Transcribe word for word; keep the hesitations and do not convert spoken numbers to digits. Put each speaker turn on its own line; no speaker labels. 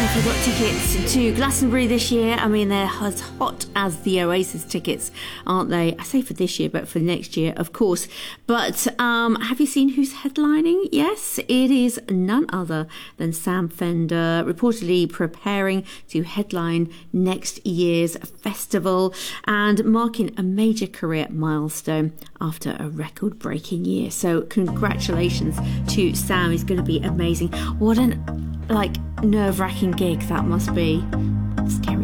if you've got tickets to Glastonbury this year. I mean, they're as hot as the Oasis tickets, aren't they? I say for this year, but for next year, of course. But um, have you seen who's headlining? Yes, it is none other than Sam Fender, reportedly preparing to headline next year's festival and marking a major career milestone after a record-breaking year. So congratulations to Sam. He's going to be amazing. What an like nerve-wracking gig that must be.